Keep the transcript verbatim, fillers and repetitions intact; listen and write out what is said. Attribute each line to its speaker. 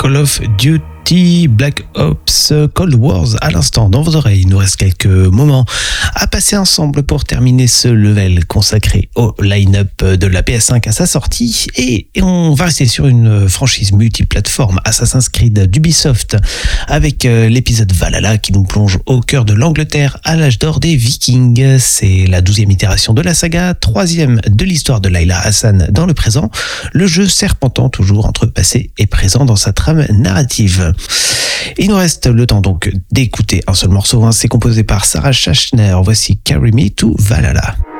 Speaker 1: Call of Duty Black Ops Cold Wars à l'instant dans vos oreilles. Il nous reste quelques moments à passer ensemble pour terminer ce level consacré au line-up de la P S cinq à sa sortie, et on va rester sur une franchise multiplateforme Assassin's Creed d'Ubisoft avec l'épisode Valhalla qui nous plonge au cœur de l'Angleterre à l'âge d'or des Vikings. C'est la douzième itération de la saga, troisième de l'histoire de Layla Hassan dans le présent, le jeu serpentant toujours entre passé et présent dans sa trame narrative. Il nous reste le temps donc d'écouter un seul morceau, hein. C'est composé par Sarah Schachner. Voici Carry Me to Valhalla.